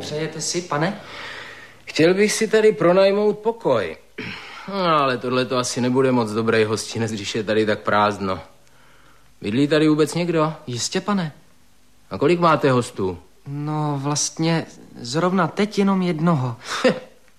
Přejete si, pane? Chtěl bych si tady pronajmout pokoj. No, ale tohle to asi nebude moc dobrý hostinec, když je tady tak prázdno. Bydlí tady vůbec někdo? Jistě, pane. A kolik máte hostů? No, vlastně zrovna teď jenom jednoho.